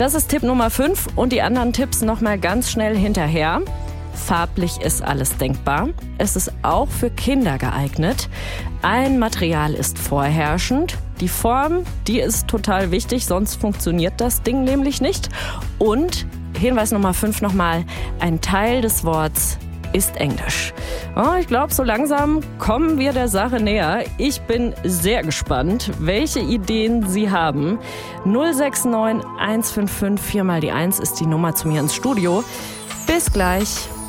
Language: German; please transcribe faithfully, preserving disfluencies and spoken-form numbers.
Das ist Tipp Nummer fünf und die anderen Tipps nochmal ganz schnell hinterher. Farblich ist alles denkbar. Es ist auch für Kinder geeignet. Ein Material ist vorherrschend. Die Form, die ist total wichtig, sonst funktioniert das Ding nämlich nicht. Und Hinweis Nummer fünf nochmal, ein Teil des Worts ist Englisch. Oh, ich glaube, so langsam kommen wir der Sache näher. Ich bin sehr gespannt, welche Ideen Sie haben. null sechs neun eins fünf fünf vier mal die eins ist die Nummer zu mir ins Studio. Bis gleich.